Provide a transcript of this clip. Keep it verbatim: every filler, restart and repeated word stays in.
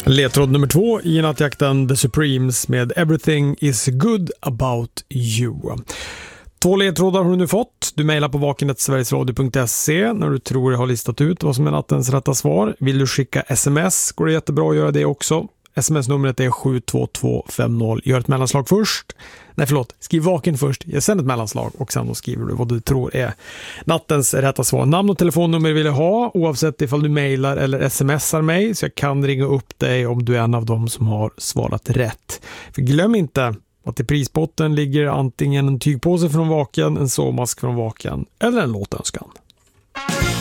Ledtråd nummer två i nattjakten The Supremes med Everything is good about you. Två ledtrådar har du nu fått. Du mejlar på vaken snabel-a sverigesradio punkt se när du tror jag har listat ut vad som är nattens rätta svar. Vill du skicka sms går det jättebra att göra det också. Sms-numret är sju två två fem noll. Gör ett mellanslag först. Nej förlåt, skriv vaken först. Jag sänder ett mellanslag och sen då skriver du vad du tror är nattens rätta svar. Namn och telefonnummer vill jag ha oavsett ifall du mejlar eller smsar mig, så jag kan ringa upp dig om du är en av dem som har svarat rätt. För glöm inte att i prisbotten ligger antingen en tygpåse från Vaken, en sovmask från Vaken eller en låtönskan.